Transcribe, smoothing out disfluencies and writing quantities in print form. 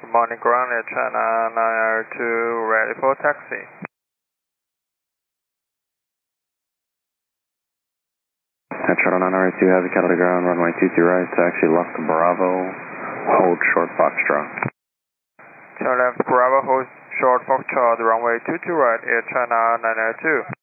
morning ground Air China 902, ready for taxi. Air China 902, heavy cattle to ground, runway 22 right, taxi left to Bravo, hold short Foxtrot. Turn left Bravo, hold short Foxtrot, runway 22 right, Air China 902.